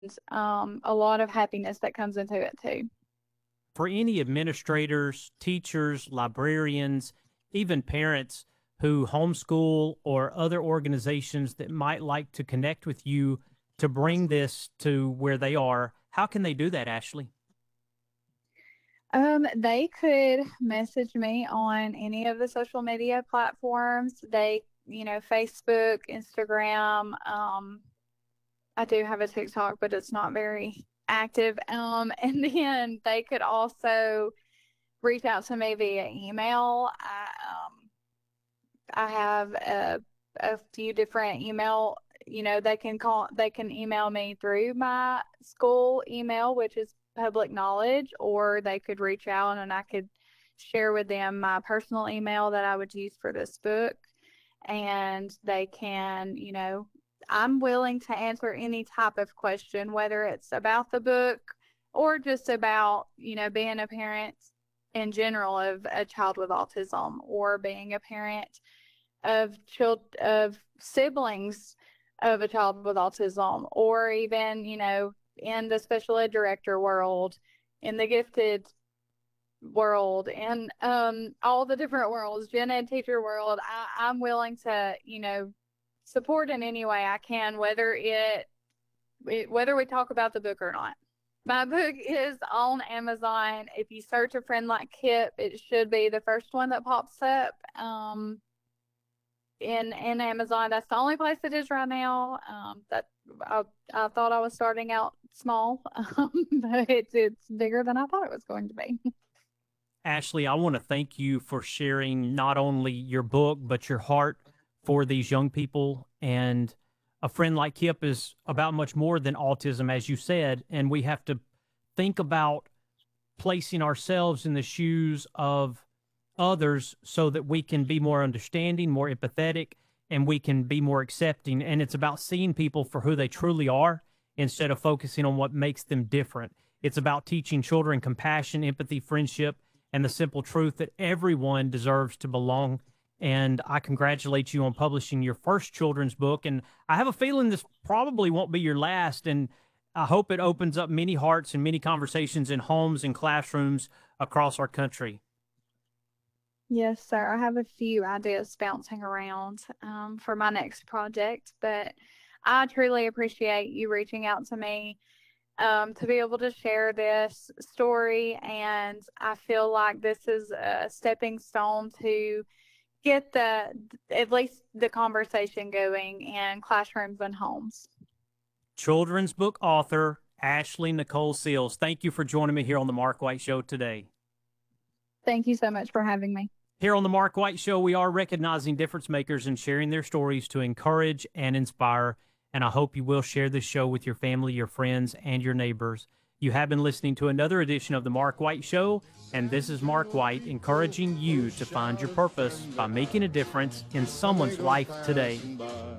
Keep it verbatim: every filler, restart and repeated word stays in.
um, a lot of happiness that comes into it too. For any administrators, teachers, librarians, even parents who homeschool or other organizations that might like to connect with you to bring this to where they are, how can they do that, Ashley? Um, they could message me on any of the social media platforms. They, you know, Facebook, Instagram. Um, I do have a TikTok, but it's not very active. Um, and then they could also reach out to me via email. I, um, I have a, a few different email, you know, they can call, they can email me through my school email, which is public knowledge, or they could reach out and I could share with them my personal email that I would use for this book. And they can, you know, I'm willing to answer any type of question, whether it's about the book or just about, you know, being a parent in general of a child with autism, or being a parent of child of siblings of a child with autism, or even, you know, in the special ed director world, in the gifted world, and um all the different worlds, gen ed teacher world. I, I'm willing to, you know, support in any way I can, whether it, it whether we talk about the book or not. My book is on Amazon. If you search A Friend Like Kip, it should be the first one that pops up. Um, in in Amazon. That's the only place it is right now. Um, that I, I thought I was starting out small, um, but it's it's bigger than I thought it was going to be. Ashley, I want to thank you for sharing not only your book, but your heart for these young people. And A Friend Like Kip is about much more than autism, as you said. And we have to think about placing ourselves in the shoes of others so that we can be more understanding, more empathetic, and we can be more accepting. And it's about seeing people for who they truly are instead of focusing on what makes them different. It's about teaching children compassion, empathy, friendship, and the simple truth that everyone deserves to belong. And I congratulate you on publishing your first children's book. And I have a feeling this probably won't be your last. And I hope it opens up many hearts and many conversations in homes and classrooms across our country. Yes, sir. I have a few ideas bouncing around um, for my next project, but I truly appreciate you reaching out to me um, to be able to share this story. And I feel like this is a stepping stone to get the, at least the conversation going in classrooms and homes. Children's book author Ashley Nicole Seals, thank you for joining me here on the Mark White Show today. Thank you so much for having me. Here on the Mark White Show, we are recognizing difference makers and sharing their stories to encourage and inspire. And I hope you will share this show with your family, your friends, and your neighbors. You have been listening to another edition of the Mark White Show, and this is Mark White encouraging you to find your purpose by making a difference in someone's life today.